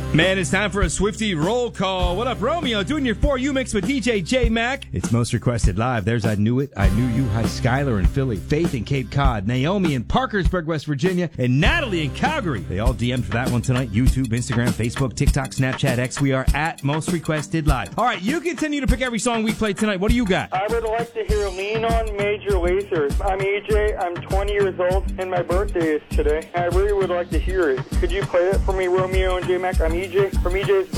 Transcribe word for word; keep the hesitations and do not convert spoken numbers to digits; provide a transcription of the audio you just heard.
Man, it's time for a Swiftie roll call. What up, Romeo? Doing your For You mix with D J J-Mac. It's most requested live. There's I Knew It, I Knew You. Hi, Skylar in Philly, Faith in Cape Cod, Naomi in Parkersburg, West Virginia, and Natalie in Calgary. They all D M'd for that one tonight. YouTube, Instagram, Facebook, TikTok, Snapchat, X. We are at Most Requested Live. All right, you continue to pick every song we play tonight. What do you got? I would like to hear Lean On Major Lazer. I'm E J. I'm twenty years old, and my birthday is today. I really would like to hear it. Could you play it for me, Romeo and J-Mac? I'm E J from E J's